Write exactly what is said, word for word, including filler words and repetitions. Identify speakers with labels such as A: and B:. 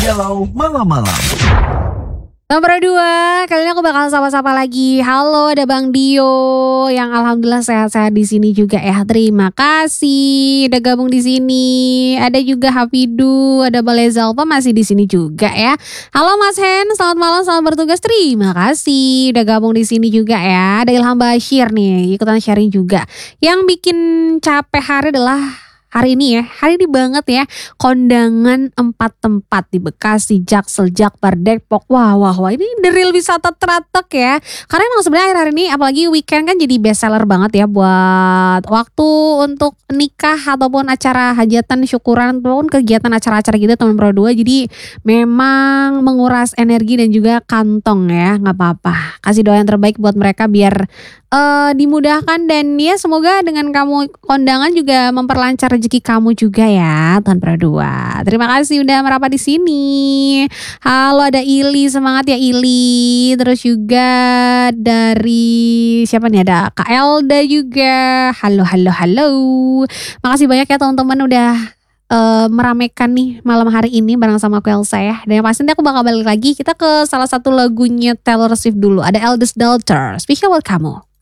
A: Galau Malam-Malam.
B: Nomor dua, kali ini aku bakal sapa-sapa lagi. Halo, ada Bang Dio yang alhamdulillah sehat-sehat di sini juga ya. Terima kasih udah gabung di sini. Ada juga Hafidu, ada Balezalpa masih di sini juga ya. Halo Mas Hen, selamat malam, selamat bertugas. Terima kasih udah gabung di sini juga ya. Ada Ilham Bashir nih, ikutan sharing juga. Yang bikin capek hari adalah hari ini ya, hari ini banget ya, kondangan empat tempat di Bekasi, Jaksel, Jakbar, Depok. Wah, wah, wah, ini the real wisata teratek ya. Karena emang sebenarnya akhir-akhir ini, apalagi weekend kan jadi best seller banget ya buat waktu untuk nikah ataupun acara hajatan, syukuran, ataupun kegiatan acara-acara gitu teman Pro dua. Jadi memang menguras energi dan juga kantong ya, nggak apa-apa. Kasih doa yang terbaik buat mereka biar uh, dimudahkan dan ya semoga dengan kamu kondangan juga memperlancar rezeki kamu juga ya, Tuan Pro dua. Terima kasih udah merapat di sini. Halo, ada Ili, semangat ya Ili. Terus juga dari siapa nih, ada Kak Elda juga. Halo, halo, halo. Makasih banyak ya teman-teman udah uh, meramaikan nih malam hari ini bareng sama aku Elsa ya. Dan yang pasti nanti aku bakal balik lagi. Kita ke salah satu lagunya Taylor Swift dulu. Ada Eldest Daughter, spesial buat kamu.